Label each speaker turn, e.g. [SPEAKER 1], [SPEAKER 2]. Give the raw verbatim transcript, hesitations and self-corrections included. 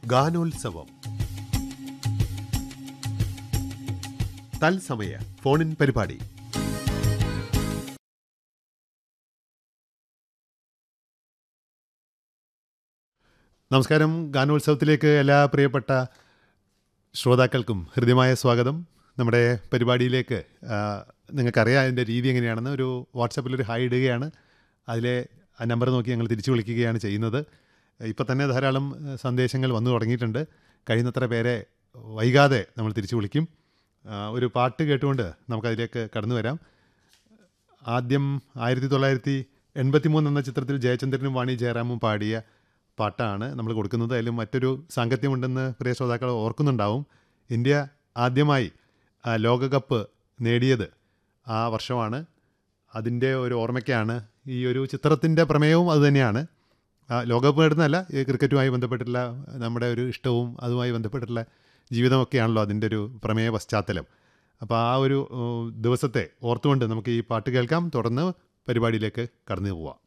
[SPEAKER 1] ഗാനോത്സവം തത്സമയ ഫോണിൻ പരിപാടി. നമസ്കാരം. ഗാനോത്സവത്തിലേക്ക് എല്ലാ പ്രിയപ്പെട്ട ശ്രോതാക്കൾക്കും ഹൃദ്യമായ സ്വാഗതം. നമ്മുടെ പരിപാടിയിലേക്ക് നിങ്ങൾക്കറിയാം അതിൻ്റെ രീതി എങ്ങനെയാണെന്ന്. ഒരു വാട്സാപ്പിലൊരു ഹായ് ഇടുകയാണ്, അതിലെ ആ നമ്പർ നോക്കി ഞങ്ങൾ തിരിച്ചു വിളിക്കുകയാണ് ചെയ്യുന്നത്. ഇപ്പോൾ തന്നെ ധാരാളം സന്ദേശങ്ങൾ വന്നു തുടങ്ങിയിട്ടുണ്ട്. കഴിയുന്നത്ര പേരെ വൈകാതെ നമ്മൾ തിരിച്ചു വിളിക്കും. ഒരു പാട്ട് കേട്ടുകൊണ്ട് നമുക്കതിലേക്ക് കടന്നു വരാം. ആദ്യം ആയിരത്തി തൊള്ളായിരത്തി എൺപത്തി മൂന്ന് എന്ന ചിത്രത്തിൽ ജയചന്ദ്രനും വാണി ജയറാമും പാടിയ പാട്ടാണ് നമ്മൾ കൊടുക്കുന്നത്. അതിലും മറ്റൊരു സാങ്കത്യമുണ്ടെന്ന് പ്രിയ ശ്രോതാക്കൾ ഓർക്കുന്നുണ്ടാവും. ഇന്ത്യ ആദ്യമായി ലോകകപ്പ് നേടിയത് ആ വർഷമാണ്. അതിൻ്റെ ഒരു ഓർമ്മയ്ക്കാണ് ഈ ഒരു ചിത്രത്തിൻ്റെ പ്രമേയവും അതുതന്നെയാണ്. ലോകകപ്പ് നേടുന്നതല്ല, ഈ ക്രിക്കറ്റുമായി ബന്ധപ്പെട്ടിട്ടുള്ള നമ്മുടെ ഒരു ഇഷ്ടവും അതുമായി ബന്ധപ്പെട്ടിട്ടുള്ള ജീവിതമൊക്കെയാണല്ലോ അതിൻ്റെ ഒരു പ്രമേയ പശ്ചാത്തലം. അപ്പോൾ ആ ഒരു ദിവസത്തെ ഓർത്തുകൊണ്ട് നമുക്ക് ഈ പാട്ട് കേൾക്കാം. തുടർന്ന് പരിപാടിയിലേക്ക് കടന്നു പോവാം.